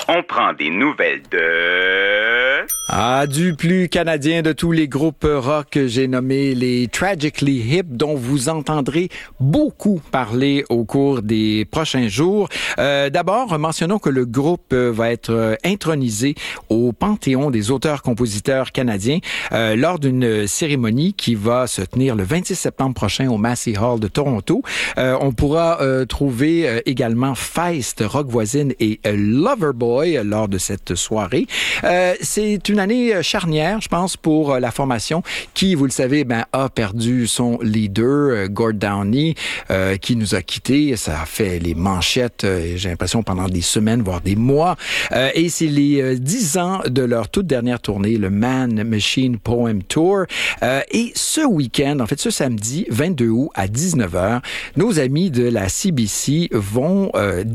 On prend des nouvelles de... Du plus canadien de tous les groupes rock, j'ai nommé les Tragically Hip, dont vous entendrez beaucoup parler au cours des prochains jours. D'abord, mentionnons que le groupe va être intronisé au Panthéon des auteurs-compositeurs canadiens lors d'une cérémonie qui va se tenir le 26 septembre prochain au Massey Hall de Toronto. On pourra trouver également Feist, Rock Voisine et Loverboy lors de cette soirée. C'est une année charnière, je pense, pour la formation qui, vous le savez, a perdu son leader, Gord Downie, qui nous a quittés. Ça a fait les manchettes, j'ai l'impression, pendant des semaines, voire des mois. Et c'est les 10 ans de leur toute dernière tournée, le Man Machine Poem Tour. Et ce week-end, en fait, ce samedi, 22 août à 19h, nos amis de la CBC vont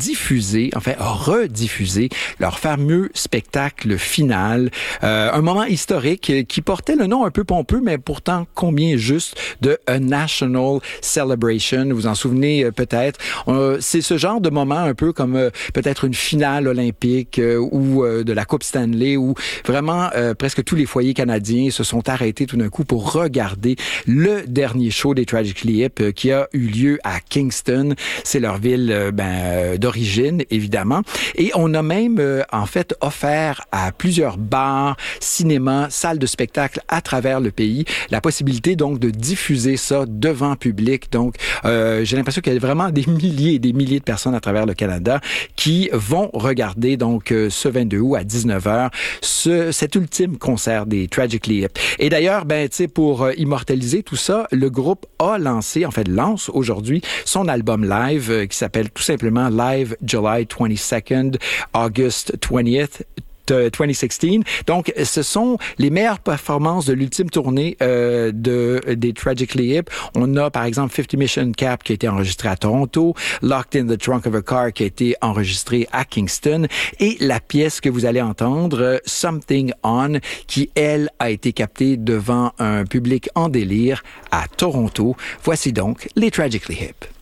rediffuser leur fameux spectacle final. Un moment historique qui portait le nom un peu pompeux, mais pourtant combien juste de A National Celebration. Vous en souvenez peut-être. C'est ce genre de moment un peu comme peut-être une finale olympique ou de la Coupe Stanley où vraiment presque tous les foyers canadiens se sont arrêtés tout d'un coup pour regarder le dernier show des Tragically Hip qui a eu lieu à Kingston. C'est leur ville d'origine, évidemment. Et on a même en fait offert à plusieurs bars, cinémas, salles de spectacle à travers le pays la possibilité donc de diffuser ça devant public. Donc j'ai l'impression qu'il y a vraiment des milliers et des milliers de personnes à travers le Canada qui vont regarder donc ce 22 août à 19h cet ultime concert des Tragically Hip. Et d'ailleurs, pour immortaliser tout ça, le groupe lance aujourd'hui son album live qui s'appelle tout simplement Live July 22nd, August 20th, 2016. Donc, ce sont les meilleures performances de l'ultime tournée des Tragically Hip. On a, par exemple, 50 Mission Cap qui a été enregistré à Toronto, Locked in the Trunk of a Car qui a été enregistré à Kingston et la pièce que vous allez entendre, Something On, qui, elle, a été captée devant un public en délire à Toronto. Voici donc les Tragically Hip.